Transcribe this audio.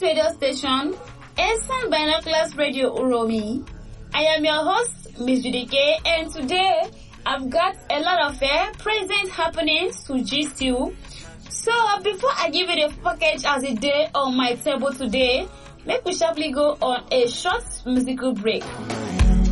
radio station, Esan Binoculars Radio Uromi. I am your host, Miss Judike, and today I've got a lot of present happenings to gist you. So before I give you the package as a day on my table today, make we sharply go on a short musical break.